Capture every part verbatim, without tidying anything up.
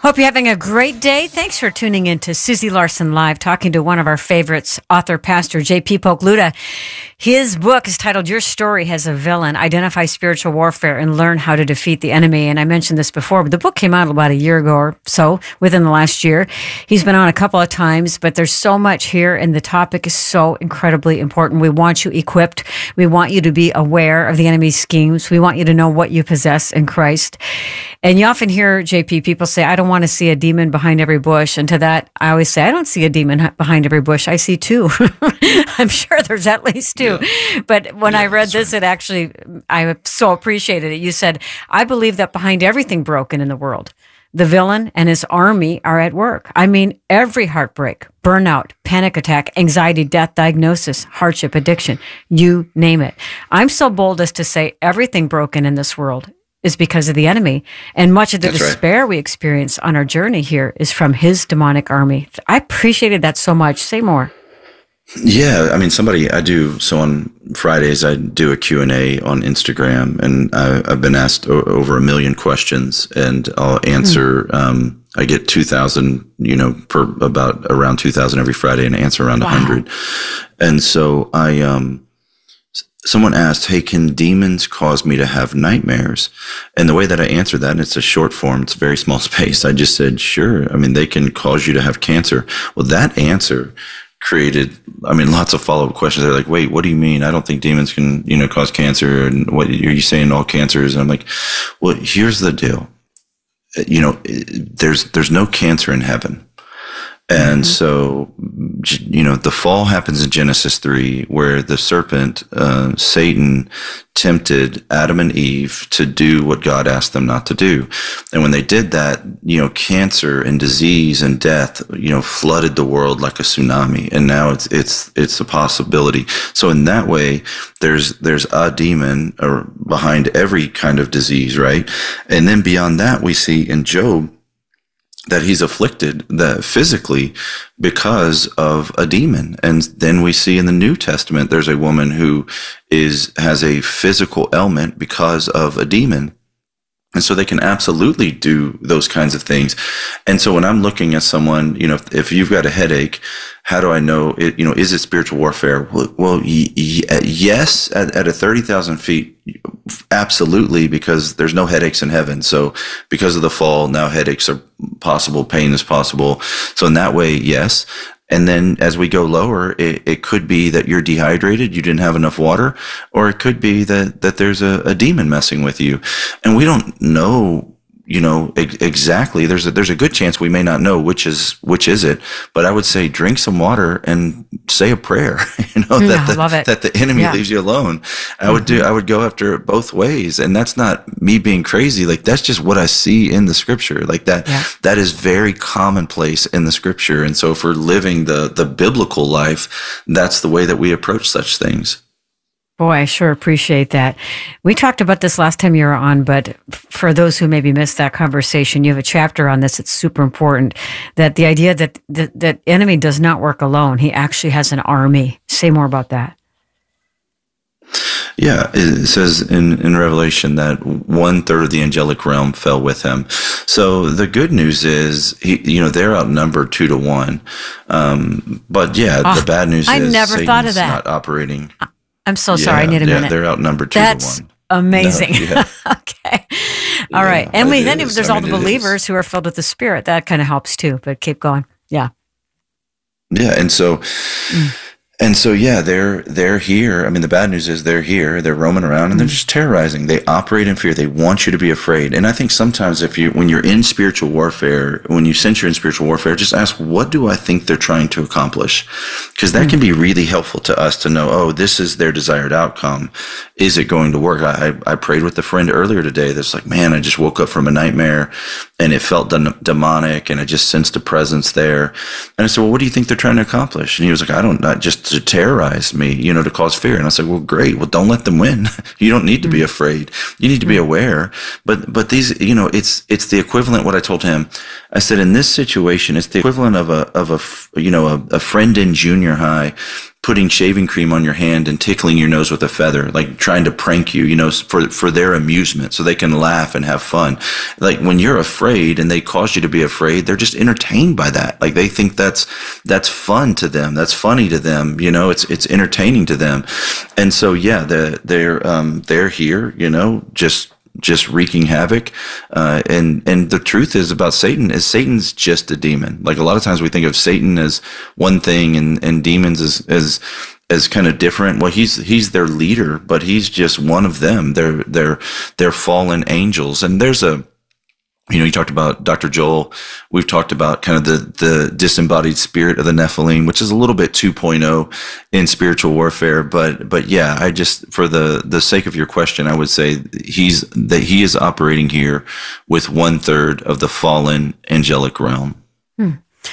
Hope you're having a great day. Thanks for tuning in to Susie Larson Live, talking to one of our favorites, author, pastor J P Polk Luda. His book is titled Your Story Has a Villain, Identify Spiritual Warfare and Learn How to Defeat the Enemy. And I mentioned this before, but the book came out about a year ago or so, within the last year. He's been on a couple of times, but there's so much here, and the topic is so incredibly important. We want you equipped. We want you to be aware of the enemy's schemes. We want you to know what you possess in Christ. And you often hear, J P, people say, I don't want to see a demon behind every bush. And to that, I always say, I don't see a demon behind every bush. I see two. I'm sure there's at least two. Yeah. But when yeah, I read this, right. it actually, I so appreciated it. You said, I believe that behind everything broken in the world, the villain and his army are at work. I mean, every heartbreak, burnout, panic attack, anxiety, death, diagnosis, hardship, addiction, you name it. I'm so bold as to say everything broken in this world is because of the enemy. And much of the That's despair right. we experience on our journey here is from his demonic army. I appreciated that so much. Say more. Yeah, I mean, somebody, I do, so on Fridays, I do a Q and A on Instagram, and I, I've been asked o- over a million questions, and I'll answer, mm. um, I get two thousand, you know, per about around two thousand every Friday, and answer around wow. one hundred. And so I, um, someone asked, hey, can demons cause me to have nightmares? And the way that I answer that, and it's a short form, it's a very small space, I just said, sure. I mean, they can cause you to have cancer. Well, that answer created, I mean, lots of follow-up questions. They're like, wait, what do you mean? I don't think demons can, you know, cause cancer. And what are you saying, all cancers? And I'm like, well, here's the deal. You know, there's, there's no cancer in heaven. And mm-hmm. so, you know, the fall happens in Genesis three, where the serpent, uh, Satan, tempted Adam and Eve to do what God asked them not to do. And when they did that, you know, cancer and disease and death, you know, flooded the world like a tsunami. And now it's, it's, it's a possibility. So in that way, there's, there's a demon or behind every kind of disease, right? And then beyond that, we see in Job that he's afflicted that physically because of a demon. And then we see in the New Testament, there's a woman who is, has a physical ailment because of a demon. And so they can absolutely do those kinds of things. And so when I'm looking at someone, you know, if, if you've got a headache, how do I know it, you know, is it spiritual warfare? Well, well y- y- yes, at, at a thirty thousand feet, absolutely, because there's no headaches in heaven. So because of the fall, now headaches are possible, pain is possible. So in that way, yes. And then as we go lower, it, it could be that you're dehydrated, you didn't have enough water, or it could be that, that there's a, a demon messing with you. And we don't know, you know, ex- exactly. There's a, there's a good chance we may not know which is, which is it, but I would say drink some water and say a prayer, you know, yeah, that, the, love it. that the enemy yeah. leaves you alone. I mm-hmm. would do, I would go after it both ways. And that's not me being crazy. Like, that's just what I see in the scripture. Like that, yeah. that is very commonplace in the scripture. And so if we're living the, the biblical life, that's the way that we approach such things. Boy, I sure appreciate that. We talked about this last time you were on, but for those who maybe missed that conversation, you have a chapter on this. It's super important, that the idea that the that enemy does not work alone. He actually has an army. Say more about that. Yeah, it says in, in Revelation that one third of the angelic realm fell with him. So the good news is, he, you know, they're outnumbered two to one. Um, but yeah, oh, the bad news I is never Satan's thought of that. not operating. I'm so sorry. Yeah, I need a yeah, minute. They're outnumbered two That's to one. Amazing. No, yeah. Okay. All yeah, right. And we, then is. there's I all mean, the believers is. who are filled with the Spirit. That kind of helps too, but keep going. Yeah. Yeah. And so, mm. And so, yeah, they're, they're here. I mean, the bad news is they're here, they're roaming around, and mm-hmm. they're just terrorizing. They operate in fear. They want you to be afraid. And I think sometimes if you, when you're in spiritual warfare, when you sense you're in spiritual warfare, just ask, what do I think they're trying to accomplish? Because that mm-hmm. can be really helpful to us to know, oh, this is their desired outcome. Is it going to work? I, I prayed with a friend earlier today that's like, man, I just woke up from a nightmare and it felt de- demonic and I just sensed a presence there. And I said, well, what do you think they're trying to accomplish? And he was like, I don't know, just to terrorize me, you know, to cause fear. And I said, well, great. Well, don't let them win. You don't need to be afraid. You need to be aware. But, but these, you know, it's, it's the equivalent, what I told him. I said, in this situation, it's the equivalent of a, of a, you know, a, a friend in junior high putting shaving cream on your hand and tickling your nose with a feather, like trying to prank you, you know, for, for their amusement so they can laugh and have fun. Like when you're afraid and they cause you to be afraid, they're just entertained by that. Like they think that's, that's fun to them. That's funny to them. You know, it's, it's entertaining to them. And so, yeah, they're, they're, um, they're here, you know, just, just wreaking havoc. Uh, and, and the truth is about Satan is Satan's just a demon. Like a lot of times we think of Satan as one thing and, and demons as, as, as kind of different. Well, he's, he's their leader, but he's just one of them. They're, they're, they're fallen angels. And there's a, you know, you talked about Doctor Joel. We've talked about kind of the, the disembodied spirit of the Nephilim, which is a little bit two point oh in spiritual warfare. But, but yeah, I just, for the, the sake of your question, I would say he's, that he is operating here with one third of the fallen angelic realm. Hmm.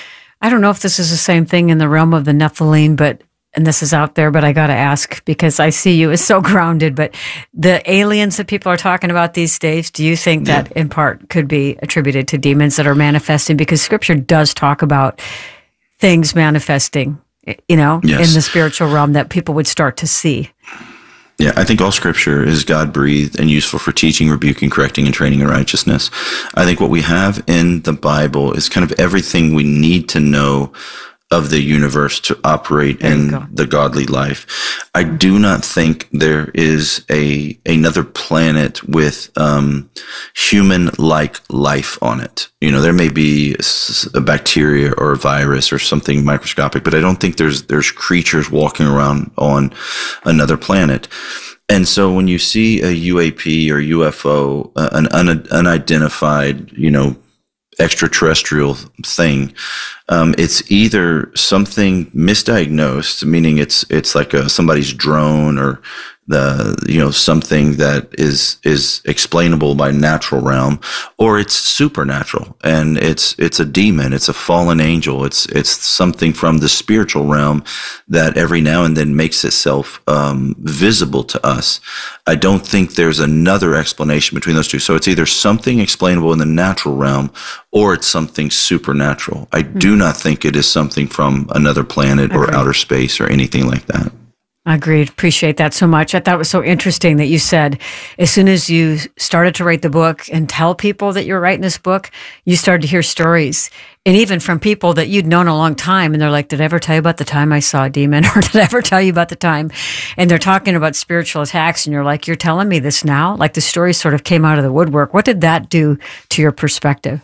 I don't know if this is the same thing in the realm of the Nephilim, but and this is out there, but I got to ask because I see you as so grounded, but the aliens that people are talking about these days, do you think that yeah. in part could be attributed to demons that are manifesting? Because scripture does talk about things manifesting, you know, yes. in the spiritual realm that people would start to see. Yeah, I think all scripture is God-breathed and useful for teaching, rebuking, correcting, and training in righteousness. I think what we have in the Bible is kind of everything we need to know of the universe to operate in go. the godly life. I do not think there is a another planet with um, human-like life on it. You know, there may be a bacteria or a virus or something microscopic, but I don't think there's there's creatures walking around on another planet. And so when you see a U A P or U F O, uh, an un- unidentified, you know, extraterrestrial thing, um, it's either something misdiagnosed, meaning it's it's like a, somebody's drone or the you know something that is is explainable by natural realm, or it's supernatural and it's it's a demon, it's a fallen angel, it's it's something from the spiritual realm that every now and then makes itself um, visible to us. I don't think there's another explanation between those two. So it's either something explainable in the natural realm or it's something supernatural. I mm-hmm. do not think it is something from another planet or outer space or anything like that. Agreed. Appreciate that so much. I thought it was so interesting that you said as soon as you started to write the book and tell people that you were writing this book, you started to hear stories. And even from people that you'd known a long time. And they're like, did I ever tell you about the time I saw a demon? Or did I ever tell you about the time? And they're talking about spiritual attacks. And you're like, you're telling me this now? Like the story sort of came out of the woodwork. What did that do to your perspective?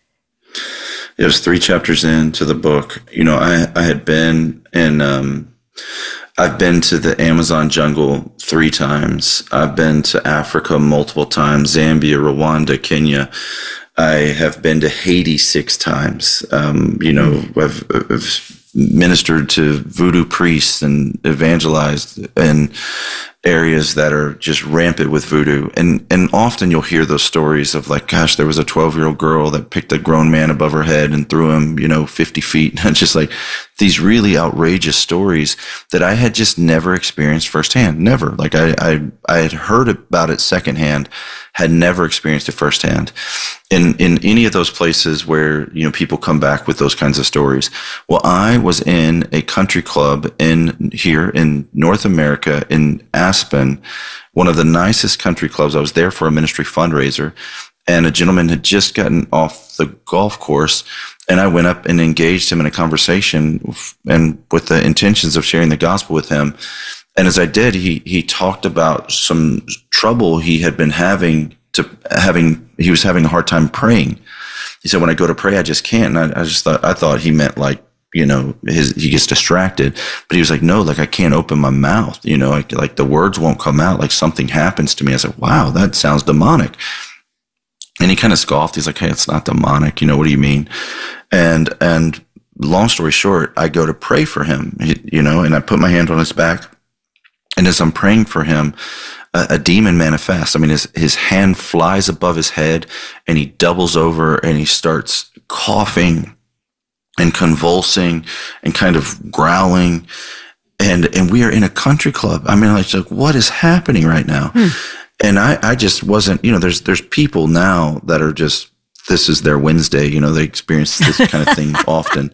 It was three chapters into the book. You know, I, I had been in, um, I've been to the Amazon jungle three times. I've been to Africa multiple times, Zambia, Rwanda, Kenya. I have been to Haiti six times. Um, you know, I've, I've ministered to voodoo priests and evangelized in areas that are just rampant with voodoo. And, and often you'll hear those stories of like, gosh, there was a twelve year old girl that picked a grown man above her head and threw him, you know, fifty feet. And just like these really outrageous stories that I had just never experienced firsthand. Never. Like I, I, I had heard about it secondhand, had never experienced it firsthand. In, in any of those places where, you know, people come back with those kinds of stories. Well, I was in a country club in here in North America in Aspen, one of the nicest country clubs. I was there for a ministry fundraiser, and a gentleman had just gotten off the golf course, and I went up and engaged him in a conversation and with the intentions of sharing the gospel with him. And as I did, he, he talked about some trouble he had been having to having, he was having a hard time praying. He said, when I go to pray, I just can't. And I, I just thought, I thought he meant like, you know, his, he gets distracted, but he was like, no, like I can't open my mouth, you know, like, like the words won't come out, like something happens to me. I said, wow, that sounds demonic. And he kind of scoffed. He's like, hey, it's not demonic. You know, what do you mean? And, and long story short, I go to pray for him, you know, and I put my hand on his back. And as I'm praying for him, a, a demon manifests. I mean, his, his hand flies above his head and he doubles over and he starts coughing and convulsing and kind of growling. And, and we are in a country club. I mean, like, what is happening right now? Hmm. And I, I just wasn't, you know, there's, there's people now that are just, this is their Wednesday, you know, they experience this kind of thing often.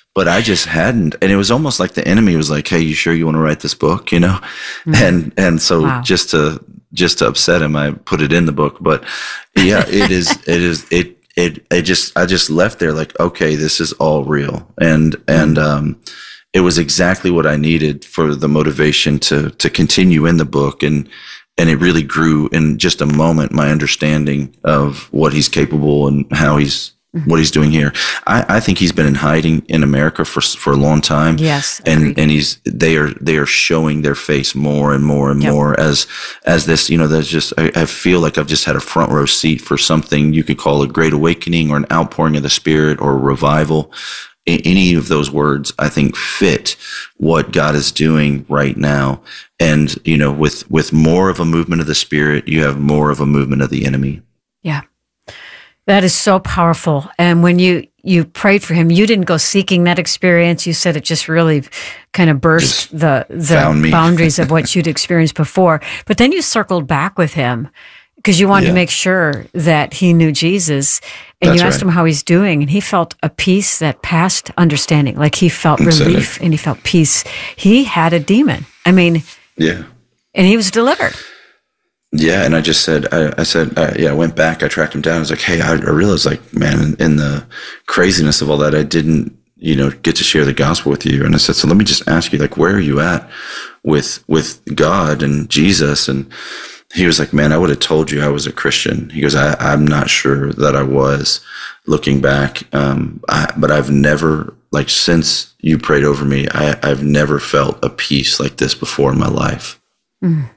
but I just hadn't. And it was almost like the enemy was like, "Hey, you sure you want to write this book?" You know, mm-hmm. and and so wow. just to just to upset him, I put it in the book. But yeah, it is it is it it it just I just left there like, okay, this is all real, and and um, it was exactly what I needed for the motivation to to continue in the book, and and it really grew in just a moment my understanding of what he's capable and how he's. What he's doing here. I, I think he's been in hiding in America for for a long time. Yes. And agreed. and he's they are they are showing their face more and more and yep. more as as this, you know, there's just I, I feel like I've just had a front row seat for something you could call a great awakening or an outpouring of the Spirit or a revival. Any of those words I think fit what God is doing right now. And, you know, with with more of a movement of the Spirit, you have more of a movement of the enemy. Yeah. That is so powerful. And when you, you prayed for him, you didn't go seeking that experience. You said it just really kind of burst just the, the boundaries of what you'd experienced before. But then you circled back with him because you wanted yeah. to make sure that he knew Jesus. And That's you asked right. him how he's doing. And he felt a peace that passed understanding. Like he felt That's relief it. and he felt peace. He had a demon. I mean, yeah. and he was delivered. Yeah, and I just said, I, I said, uh, yeah, I went back, I tracked him down. I was like, hey, I, I realized, like, man, in, in the craziness of all that, I didn't, you know, get to share the gospel with you. And I said, so let me just ask you, like, where are you at with with God and Jesus? And he was like, man, I would have told you I was a Christian. He goes, I, I'm not sure that I was looking back, um, I, but I've never, like, since you prayed over me, I, I've never felt a peace like this before in my life. Mm.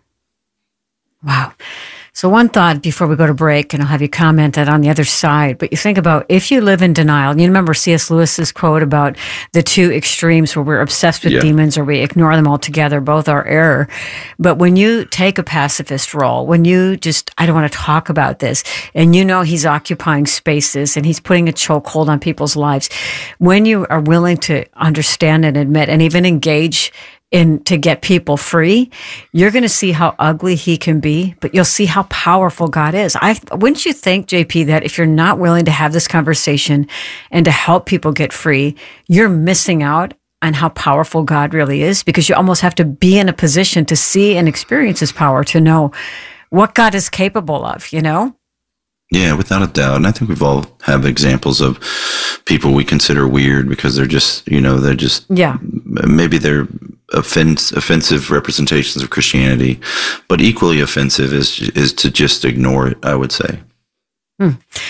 Wow. So one thought before we go to break, and I'll have you comment that on the other side, but you think about if you live in denial, and you remember C S Lewis's quote about the two extremes where we're obsessed with yeah. demons or we ignore them altogether, both are error. But when you take a pacifist role, when you just, I don't want to talk about this, and you know he's occupying spaces and he's putting a chokehold on people's lives, when you are willing to understand and admit and even engage in to get people free, you're going to see how ugly he can be, but you'll see how powerful God is. I wouldn't you think, J P, that if you're not willing to have this conversation and to help people get free, you're missing out on how powerful God really is, because you almost have to be in a position to see and experience his power to know what God is capable of, you know? Yeah, without a doubt. And I think we've all have examples of people we consider weird because they're just, you know, they're just, yeah, maybe they're offense, offensive representations of Christianity, but equally offensive is, is to just ignore it, I would say. Hmm.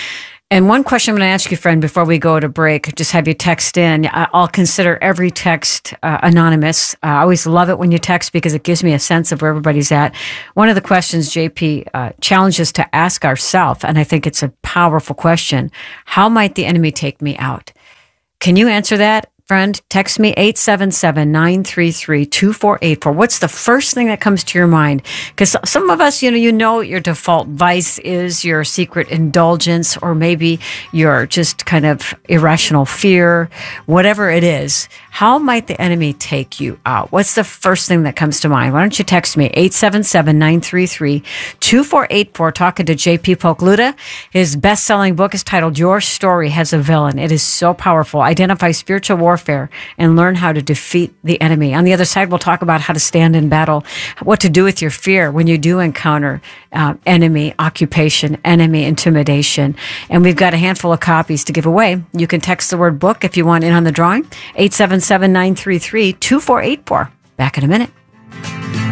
And one question I'm going to ask you, friend, before we go to break, just have you text in. I'll consider every text uh, anonymous. Uh, I always love it when you text because it gives me a sense of where everybody's at. One of the questions J P uh, challenges to ask ourselves, and I think it's a powerful question, how might the enemy take me out? Can you answer that? Friend, text me eight seven seven, nine three three, two four eight four. What's the first thing that comes to your mind? Because some of us, you know, you know what your default vice is, your secret indulgence, or maybe your just kind of irrational fear, whatever it is. How might the enemy take you out? What's the first thing that comes to mind? Why don't you text me eight seven seven, nine three three, two four eight four, talking to J P Polk Luda. His best-selling book is titled Your Story Has a Villain. It is so powerful. Identify spiritual warfare warfare and learn how to defeat the enemy. On the other side, we'll talk about how to stand in battle, what to do with your fear when you do encounter uh, enemy occupation, enemy intimidation. And we've got a handful of copies to give away. You can text the word book if you want in on the drawing, eight seven seven, nine three three, two four eight four. Back in a minute.